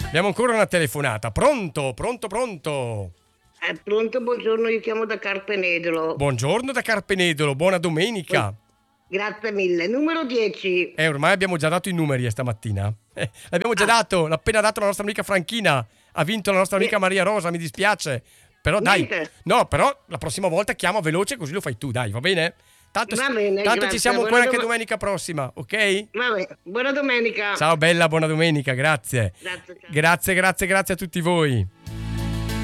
Abbiamo ancora una telefonata. Pronto, pronto, pronto. Pronto, buongiorno, io chiamo da Carpenedolo. Buongiorno da Carpenedolo, buona domenica. Grazie mille. Numero 10. Ormai abbiamo già dato i numeri stamattina. L'abbiamo già dato, l'ha appena dato la nostra amica Franchina. Ha vinto la nostra amica Maria Rosa, mi dispiace. Però dai, no, però la prossima volta chiama veloce così lo fai tu, dai, va bene? Tanto, Va bene, tanto grazie, ci siamo ancora anche domenica prossima, ok? Vabbè, buona domenica. Ciao bella, buona domenica, grazie. Grazie, ciao. Grazie a tutti voi.